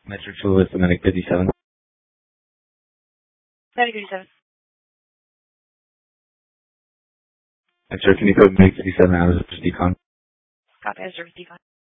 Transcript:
Metro Chula, Atlantic 57. Atlantic 57. Metro, can you put Atlantic 57 out as a decon? Copy, as a decon.